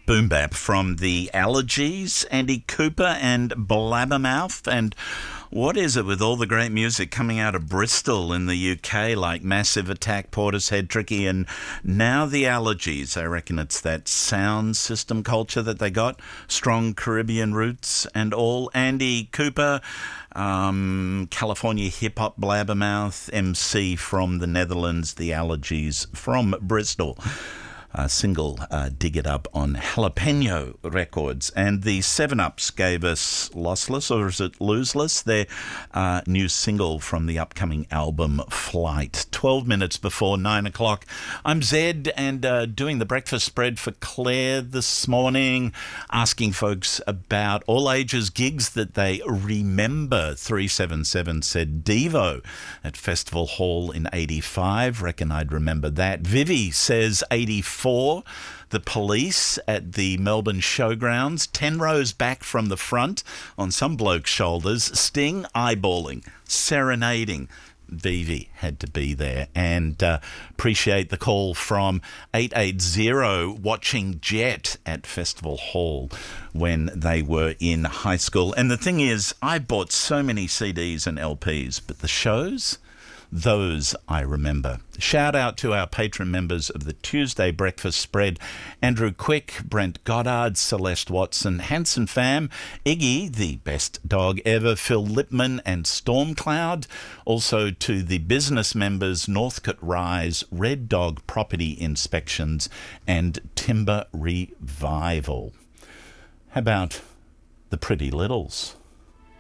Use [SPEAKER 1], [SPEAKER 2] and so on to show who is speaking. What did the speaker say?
[SPEAKER 1] boom bap from the Allergies, Andy Cooper and Blabbermouth. And what is it with all the great music coming out of Bristol in the UK, like Massive Attack, Portishead, Tricky, and now the Allergies? I reckon it's that sound system culture that they got, strong Caribbean roots and all. Andy Cooper, California hip-hop Blabbermouth, MC from the Netherlands, the Allergies from Bristol. Single Dig It Up on Jalapeno Records. And the 7-Ups gave us Lossless, or is it Loseless? Their new single from the upcoming album Flight. 12 minutes before 9 o'clock. I'm Zed, and doing the breakfast spread for Claire this morning, asking folks about all ages gigs that they remember. 377 said Devo at Festival Hall in 85. Reckon I'd remember that. Vivi says 84. The Police at the Melbourne Showgrounds, 10 rows back from the front on some bloke's shoulders, Sting eyeballing, serenading. Vivi had to be there. And appreciate the call from 880 watching Jet at Festival Hall when they were in high school. And the thing is, I bought so many CDs and LPs, but the shows, those I remember. Shout out to our patron members of the Tuesday Breakfast Spread: Andrew Quick, Brent Goddard, Celeste Watson, Hanson Fam, Iggy, the best dog ever, Phil Lipman and Stormcloud. Also to the business members: Northcote Rise, Red Dog Property Inspections and Timber Revival. How about the Pretty Littles?